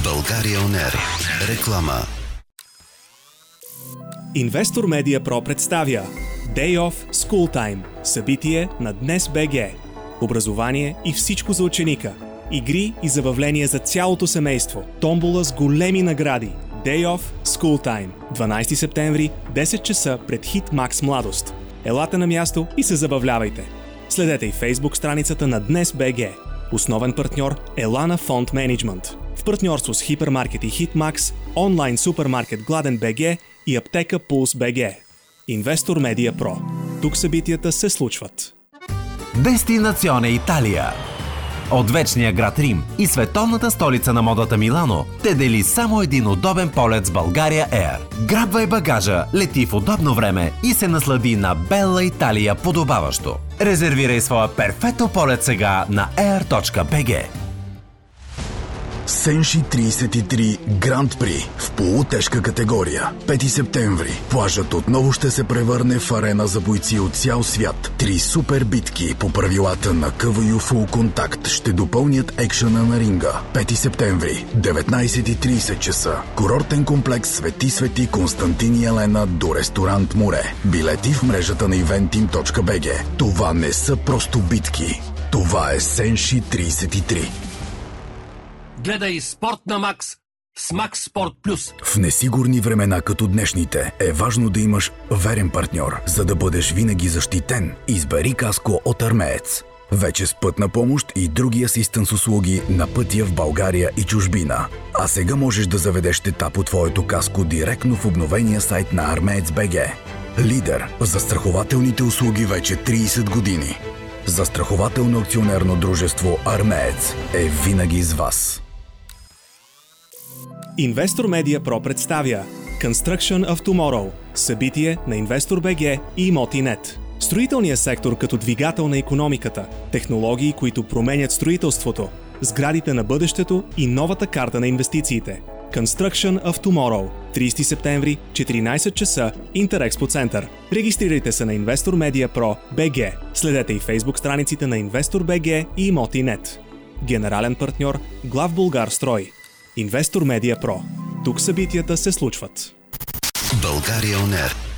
България On Air. Реклама. Инвестор Медиа Про представя Day Off School Time. Събитие на Днес БГ. Образование и всичко за ученика. Игри и забавления за цялото семейство. Томбола с големи награди. Day Off School Time. 12 септември, 10 часа пред Hit Max Младост. Елате на място и се забавлявайте. Следете и Facebook страницата на Днес БГ. Основен партньор Елана Фонд Менеджмент. В партньорство с Хипермаркет и Hitmax, онлайн супермаркет Гладен БГ и аптека Пулс БГ. Инвестор Медиа Про. Тук събитията се случват. Дестинационе Италия. От вечния град Рим и световната столица на модата Милано те дели само един удобен полет с България Air. Грабвай багажа, лети в удобно време и се наслади на Белла Италия подобаващо. Резервирай своя перфекто полет сега на air.bg. Сенши 33 Гранд При в полутежка категория. 5 септември. Плажът отново ще се превърне в арена за бойци от цял свят. 3 супер битки по правилата на КВЮ Full Contact ще допълнят екшъна на ринга. 5 септември, 19:30 часа. Курортен комплекс Свети Константин и Елена до ресторант Море. Билети в мрежата на eventim.bg. Това не са просто битки. Това е Сенши 33. Гледай Спорт на Макс с Макс Спорт Плюс. В несигурни времена като днешните е важно да имаш верен партньор, за да бъдеш винаги защитен. Избери каско от Армеец. Вече с пътна помощ и други асистенс услуги на пътя в България и чужбина. А сега можеш да заведеш щета по твоето каско директно в обновения сайт на Армеец БГ. Лидер в застрахователните услуги вече 30 години. Застрахователно акционерно дружество Армеец е винаги с вас. Инвестор Медиа Про представя Construction of Tomorrow. Събитие на Инвестор БГ и Имоти.нет. Строителният сектор като двигател на икономиката, технологии, които променят строителството, сградите на бъдещето и новата карта на инвестициите. Construction of Tomorrow. 30 септември, 14 часа, Интерекспо център. Регистрирайте се на Инвестор Медиа Про БГ. Следете и Facebook страниците на Инвестор БГ и Имоти.нет. Генерален партньор Главбулгар Строй. Инвестор Медиа Про. Тук събитията се случват. България On Air.